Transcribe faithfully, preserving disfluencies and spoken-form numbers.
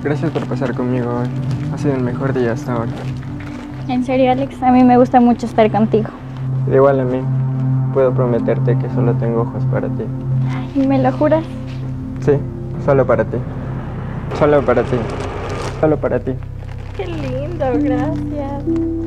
Gracias por pasar conmigo hoy. Ha sido el mejor día hasta ahora. En serio, Alex, a mí me gusta mucho estar contigo. Igual a mí. Puedo prometerte que solo tengo ojos para ti. ¿Y me lo juras? Sí, solo para ti. Solo para ti. Solo para ti. Qué lindo, gracias.